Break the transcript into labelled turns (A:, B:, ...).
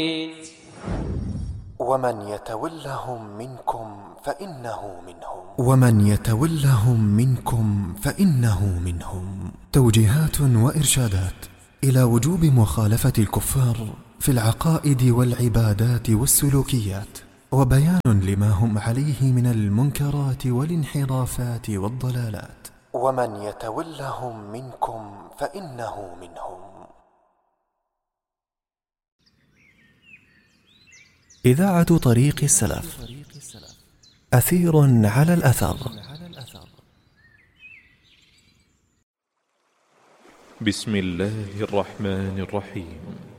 A: ومن يتولهم منكم فإنه منهم.
B: ومن يتولهم منكم فإنه منهم. توجيهات وإرشادات إلى وجوب مخالفة الكفار في العقائد والعبادات والسلوكيات، وبيان لما هم عليه من المنكرات والانحرافات والضلالات.
A: ومن يتولهم منكم فإنه منهم.
B: إذاعة طريق السلف، أثير على الأثر.
C: بسم الله الرحمن الرحيم.